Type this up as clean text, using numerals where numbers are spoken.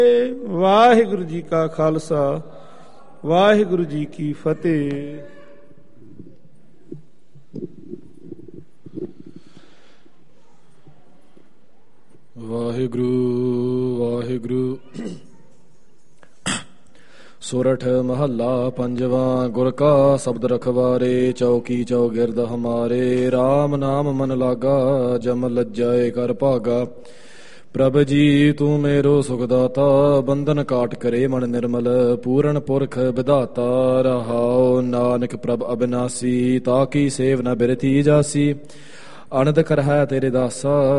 ਵਾਹਿਗੁਰੂ ਜੀ ਕਾ ਖਾਲਸਾ, ਵਾਹਿਗੁਰੂ ਜੀ ਕੀ ਫਤਿਹ। ਵਾਹਿਗੁਰੂ ਵਾਹਿਗੁਰੂ। ਸੋਰਠ ਮਹੱਲਾ ਪੰਜਵਾਂ। ਗੁਰ ਕਾ ਸ਼ਬਦ ਰਖਵਾਰੇ, ਚੌਕੀ ਚੌਗਿਰਦ ਹਮਾਰੇ। RAM ਨਾਮ ਮਨ ਲਾਗਾ, ਜਮ ਲੱਜਾਏ ਕਰ ਭਾਗਾ। ਪ੍ਰਭ ਜੀ ਤੂੰ ਮੇਰੋ ਸੁਖ ਦਾਤਾ, ਬੰਧਨ ਕਾਟ ਕਰੇ ਮਨ ਨਿਰਮਲ। ਪੂਰਨ ਪੁਰਖ ਵਿਧਾਤਾ, ਰਹਾਉ ਨਾਨਕ ਪ੍ਰਭ ਅਬਿਨਾਸੀ। ਤਾਕੀ ਸੇਵ ਨ ਬਿਰਥੀ ਜਾਸੀ, ਅਨੰਦ ਕਰ ਹੈ ਤੇਰੇ ਦਾਸਾ।